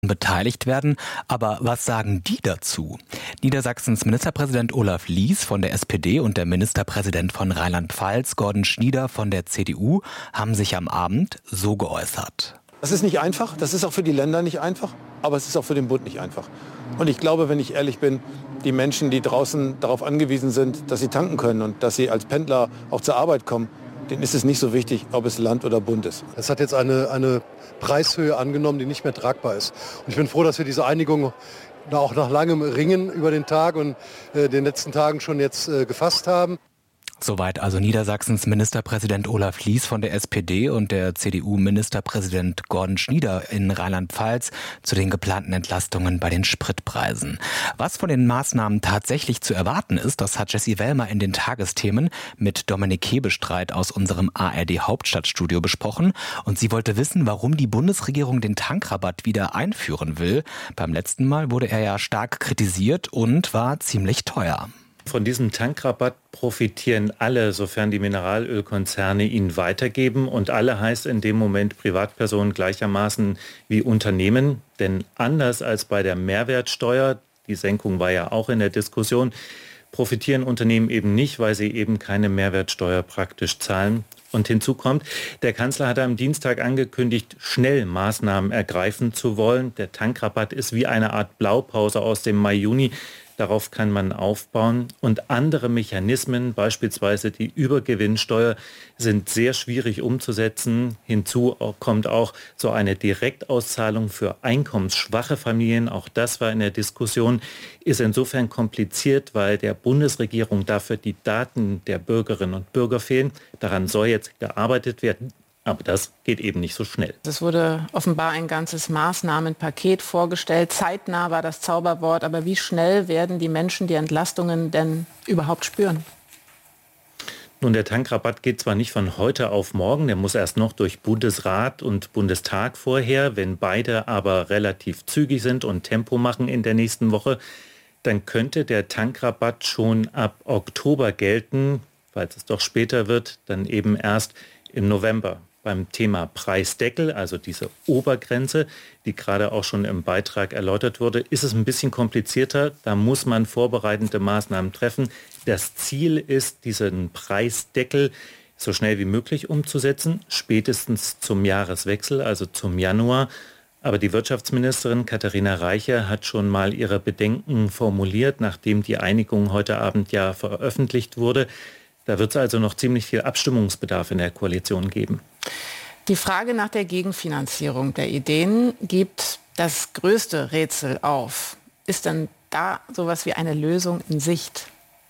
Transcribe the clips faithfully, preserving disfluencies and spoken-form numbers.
beteiligt werden. Aber was sagen die dazu? Niedersachsens Ministerpräsident Olaf Lies von der S P D und der Ministerpräsident von Rheinland-Pfalz, Gordon Schnieder von der C D U, haben sich am Abend so geäußert. Das ist nicht einfach, das ist auch für die Länder nicht einfach, aber es ist auch für den Bund nicht einfach. Und ich glaube, wenn ich ehrlich bin, die Menschen, die draußen darauf angewiesen sind, dass sie tanken können und dass sie als Pendler auch zur Arbeit kommen, denen ist es nicht so wichtig, ob es Land oder Bund ist. Es hat jetzt eine, eine Preishöhe angenommen, die nicht mehr tragbar ist. Und ich bin froh, dass wir diese Einigung auch nach langem Ringen über den Tag und äh, den letzten Tagen schon jetzt äh, gefasst haben. Soweit also Niedersachsens Ministerpräsident Olaf Lies von der S P D und der C D U-Ministerpräsident Gordon Schnieder in Rheinland-Pfalz zu den geplanten Entlastungen bei den Spritpreisen. Was von den Maßnahmen tatsächlich zu erwarten ist, das hat Jessie Wellmer in den Tagesthemen mit Dominik Hebestreit aus unserem A R D-Hauptstadtstudio besprochen. Und sie wollte wissen, warum die Bundesregierung den Tankrabatt wieder einführen will. Beim letzten Mal wurde er ja stark kritisiert und war ziemlich teuer. Von diesem Tankrabatt profitieren alle, sofern die Mineralölkonzerne ihn weitergeben. Und alle heißt in dem Moment Privatpersonen gleichermaßen wie Unternehmen. Denn anders als bei der Mehrwertsteuer, die Senkung war ja auch in der Diskussion, profitieren Unternehmen eben nicht, weil sie eben keine Mehrwertsteuer praktisch zahlen. Und hinzu kommt, der Kanzler hat am Dienstag angekündigt, schnell Maßnahmen ergreifen zu wollen. Der Tankrabatt ist wie eine Art Blaupause aus dem Mai, Juni. Darauf kann man aufbauen. Und andere Mechanismen, beispielsweise die Übergewinnsteuer, sind sehr schwierig umzusetzen. Hinzu kommt auch so eine Direktauszahlung für einkommensschwache Familien. Auch das war in der Diskussion. Ist insofern kompliziert, weil der Bundesregierung dafür die Daten der Bürgerinnen und Bürger fehlen. Daran soll jetzt gearbeitet werden. Aber das geht eben nicht so schnell. Es wurde offenbar ein ganzes Maßnahmenpaket vorgestellt. Zeitnah war das Zauberwort. Aber wie schnell werden die Menschen die Entlastungen denn überhaupt spüren? Nun, der Tankrabatt geht zwar nicht von heute auf morgen, der muss erst noch durch Bundesrat und Bundestag vorher. Wenn beide aber relativ zügig sind und Tempo machen in der nächsten Woche, dann könnte der Tankrabatt schon ab Oktober gelten. Falls es doch später wird, dann eben erst im November. Beim Thema Preisdeckel, also diese Obergrenze, die gerade auch schon im Beitrag erläutert wurde, ist es ein bisschen komplizierter. Da muss man vorbereitende Maßnahmen treffen. Das Ziel ist, diesen Preisdeckel so schnell wie möglich umzusetzen, spätestens zum Jahreswechsel, also zum Januar. Aber die Wirtschaftsministerin Katharina Reiche hat schon mal ihre Bedenken formuliert, nachdem die Einigung heute Abend ja veröffentlicht wurde. Da wird es also noch ziemlich viel Abstimmungsbedarf in der Koalition geben. Die Frage nach der Gegenfinanzierung der Ideen gibt das größte Rätsel auf. Ist denn da sowas wie eine Lösung in Sicht?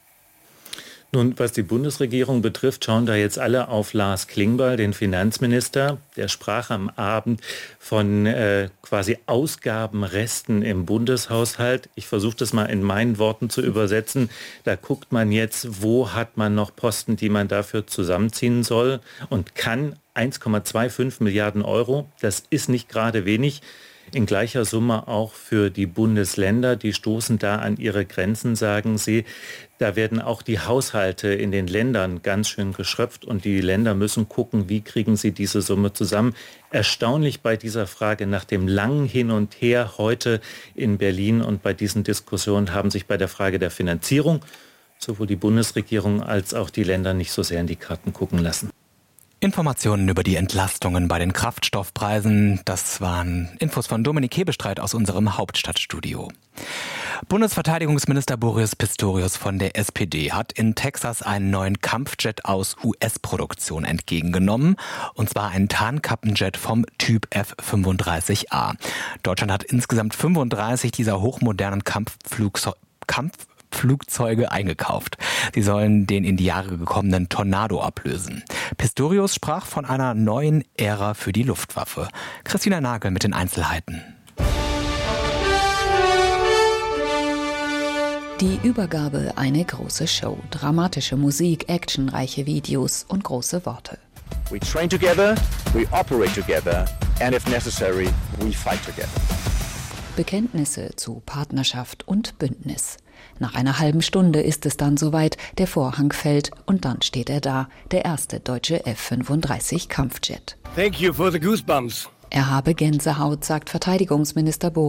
Nun, was die Bundesregierung betrifft, schauen da jetzt alle auf Lars Klingbeil, den Finanzminister. Der sprach am Abend von äh, quasi Ausgabenresten im Bundeshaushalt. Ich versuche das mal in meinen Worten zu übersetzen. Da guckt man jetzt, wo hat man noch Posten, die man dafür zusammenziehen soll und kann. eins Komma fünfundzwanzig Milliarden Euro, das ist nicht gerade wenig. In gleicher Summe auch für die Bundesländer. Die stoßen da an ihre Grenzen, sagen sie. Da werden auch die Haushalte in den Ländern ganz schön geschröpft und die Länder müssen gucken, wie kriegen sie diese Summe zusammen. Erstaunlich bei dieser Frage nach dem langen Hin und Her heute in Berlin und bei diesen Diskussionen haben sich bei der Frage der Finanzierung sowohl die Bundesregierung als auch die Länder nicht so sehr in die Karten gucken lassen. Informationen über die Entlastungen bei den Kraftstoffpreisen, das waren Infos von Dominik Hebestreit aus unserem Hauptstadtstudio. Bundesverteidigungsminister Boris Pistorius von der S P D hat in Texas einen neuen Kampfjet aus U S-Produktion entgegengenommen, und zwar einen Tarnkappenjet vom Typ F fünfunddreißig A. Deutschland hat insgesamt fünfunddreißig dieser hochmodernen Kampfflugzeuge Kampf Flugzeuge eingekauft. Sie sollen den in die Jahre gekommenen Tornado ablösen. Pistorius sprach von einer neuen Ära für die Luftwaffe. Christina Nagel mit den Einzelheiten. Die Übergabe eine große Show. Dramatische Musik, actionreiche Videos und große Worte. We train together, we operate together, and if necessary, we fight together. Bekenntnisse zu Partnerschaft und Bündnis. Nach einer halben Stunde ist es dann soweit, der Vorhang fällt und dann steht er da, der erste deutsche F fünfunddreißig Kampfjet. Thank you for the goosebumps. Er habe Gänsehaut, sagt Verteidigungsminister Boris